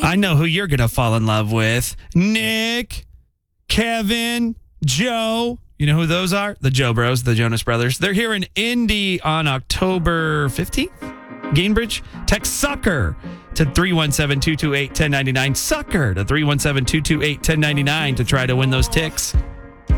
I know who you're going to fall in love with. Nick, Kevin, Joe. You know who those are? The Joe Bros, the Jonas Brothers. They're here in Indy on October 15th. Gainbridge. Text SUCKER to 317-228-1099. SUCKER to 317-228-1099 to try to win those ticks.